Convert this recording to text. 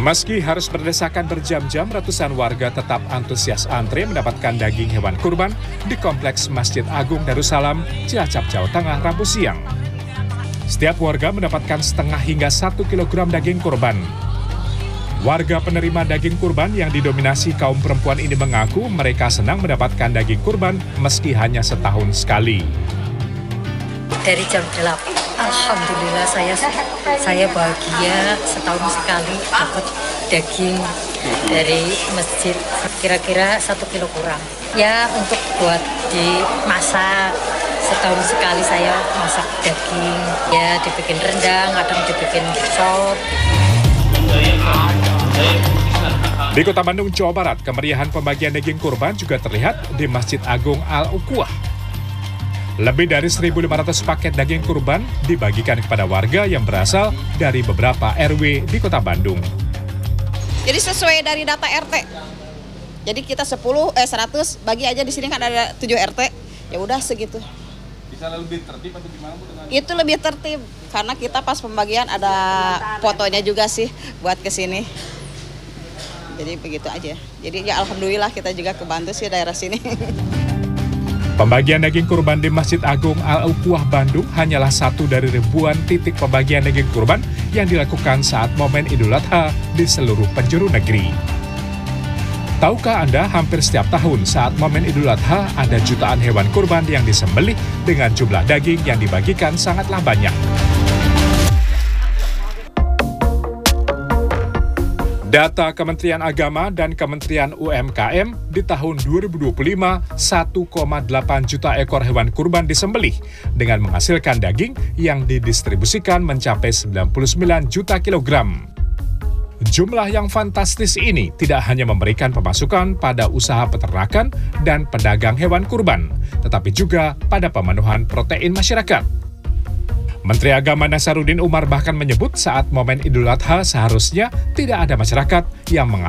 Meski harus berdesakan berjam-jam, ratusan warga tetap antusias antre mendapatkan daging hewan kurban di Kompleks Masjid Agung Darussalam, Cilacap, Jawa Tengah, Rabu siang. Setiap warga mendapatkan setengah hingga 1 kilogram daging kurban. Warga penerima daging kurban yang didominasi kaum perempuan ini mengaku mereka senang mendapatkan daging kurban meski hanya setahun sekali. Dari jam 8, alhamdulillah saya bahagia setahun sekali dapat daging dari masjid, kira-kira 1 kilo kurang. Ya untuk buat dimasak, setahun sekali saya masak daging, ya dibikin rendang, kadang dibikin sop. Di Kota Bandung, Jawa Barat, kemeriahan pembagian daging kurban juga terlihat di Masjid Agung Al-Uquwah. Lebih dari 1.500 paket daging kurban dibagikan kepada warga yang berasal dari beberapa RW di Kota Bandung. Jadi sesuai dari data RT. Jadi kita 100 bagi aja, di sini kan ada 7 RT. Ya udah segitu. Bisa lebih tertib atau gimana Bu? Itu lebih tertib karena kita pas pembagian ada fotonya juga sih buat ke sini. Jadi begitu aja. Jadi ya alhamdulillah kita juga kebantu sih daerah sini. Pembagian daging kurban di Masjid Agung Al-Uquwah Bandung hanyalah satu dari ribuan titik pembagian daging kurban yang dilakukan saat momen Idul Adha di seluruh penjuru negeri. Tahukah Anda, hampir setiap tahun saat momen Idul Adha ada jutaan hewan kurban yang disembelih dengan jumlah daging yang dibagikan sangatlah banyak. Data Kementerian Agama dan Kementerian UMKM di tahun 2025, 1,8 juta ekor hewan kurban disembelih dengan menghasilkan daging yang didistribusikan mencapai 99 juta kilogram. Jumlah yang fantastis ini tidak hanya memberikan pemasukan pada usaha peternakan dan pedagang hewan kurban, tetapi juga pada pemenuhan protein masyarakat. Menteri Agama Nasaruddin Umar bahkan menyebut saat momen Idul Adha seharusnya tidak ada masyarakat yang mengalami